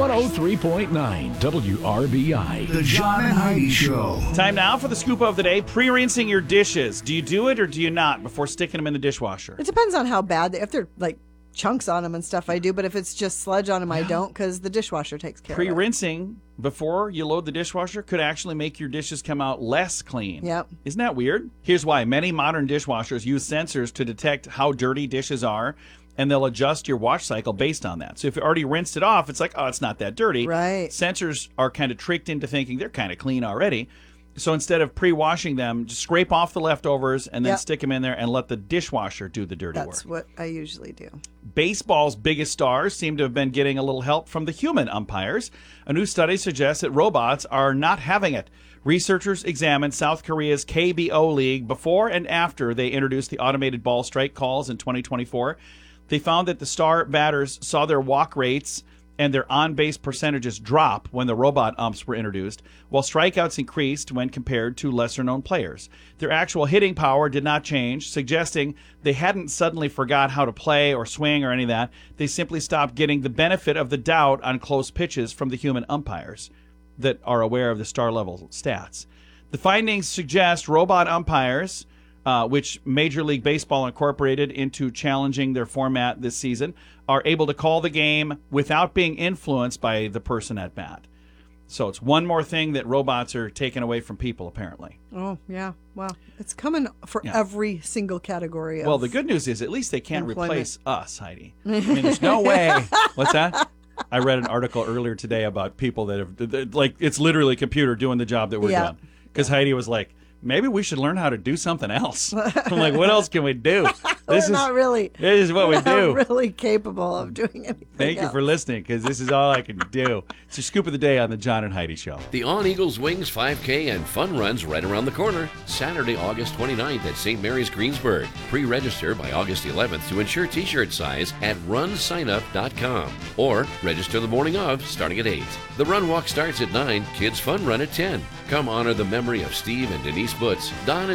103.9 WRBI. The John and Heidi Show. Time now for the scoop of the day. Pre-rinsing your dishes. Do you do it or do you not before sticking them in the dishwasher? It depends on how bad if they're like chunks on them and stuff, I do. But if it's just sludge on them, I don't, because the dishwasher takes care of it. Pre-rinsing before you load the dishwasher could actually make your dishes come out less clean. Yep. Isn't that weird? Here's why. Many modern dishwashers use sensors to detect how dirty dishes are, and they'll adjust your wash cycle based on that. So if you already rinsed it off, it's like, oh, it's not that dirty. Right. Sensors are kind of tricked into thinking they're kind of clean already. So instead of pre-washing them, just scrape off the leftovers and then stick them in there and let the dishwasher do the dirty work. That's what I usually do. Baseball's biggest stars seem to have been getting a little help from the human umpires. A new study suggests that robots are not having it. Researchers examined South Korea's KBO League before and after they introduced the automated ball strike calls in 2024. They found that the star batters saw their walk rates and their on-base percentages drop when the robot umps were introduced, while strikeouts increased when compared to lesser-known players. Their actual hitting power did not change, suggesting they hadn't suddenly forgot how to play or swing or any of that. They simply stopped getting the benefit of the doubt on close pitches from the human umpires that are aware of the star-level stats. The findings suggest robot umpires, which Major League Baseball incorporated into challenging their format this season, are able to call the game without being influenced by the person at bat. So it's one more thing that robots are taking away from people, apparently. Oh, yeah. Well, it's coming for every single category. Well, the good news is at least they can't replace us, Heidi. I mean, there's no way. What's that? I read an article earlier today about people that have, like, it's literally a computer doing the job that we're doing. Because Heidi was like, maybe we should learn how to do something else. I'm like, what else can we do? This not really. This is what we do. Not really capable of doing anything. Thank you for listening, because this is all I can do. It's your scoop of the day on the John and Heidi Show. The On Eagles Wings 5K and Fun Run's right around the corner. Saturday, August 29th at St. Mary's, Greensburg. Pre-register by August 11th to ensure t-shirt size at runsignup.com. Or register the morning of, starting at 8. The run walk starts at 9, Kids Fun Run at 10. Come honor the memory of Steve and Denise Butz, Don